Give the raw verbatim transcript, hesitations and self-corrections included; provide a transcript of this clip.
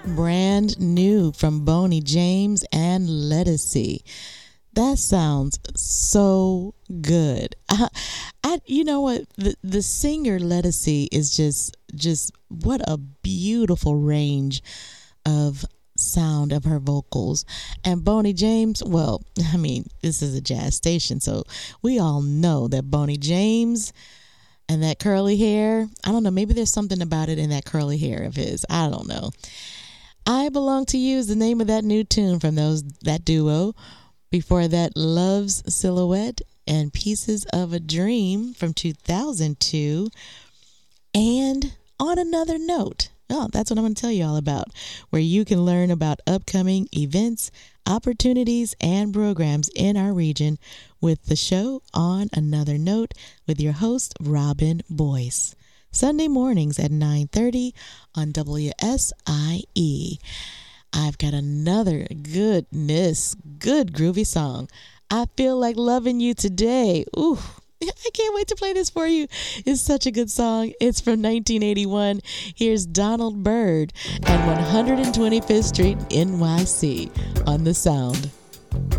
brand new from Boney James and Lettucey. That sounds so good. I, I you know what? The the singer Lettucey is just just what a beautiful range of sound of her vocals. And Boney James, well, I mean, this is a jazz station, so we all know that Boney James and that curly hair, I don't know, maybe there's something about it in that curly hair of his. I don't know. I Belong to You is the name of that new tune from those that duo. Before that, Love's Silhouette and Pieces of a Dream from two thousand two. And On Another Note, oh, that's what I'm going to tell you all about, where you can learn about upcoming events, opportunities, and programs in our region with the show On Another Note with your host, Robin Boyce. Sunday mornings at nine thirty on W S I E. I've got another goodness, good groovy song. I Feel Like Loving You Today. Ooh, I can't wait to play this for you. It's such a good song. It's from nineteen eighty-one. Here's Donald Byrd and one hundred twenty-fifth Street N Y C on The Sound.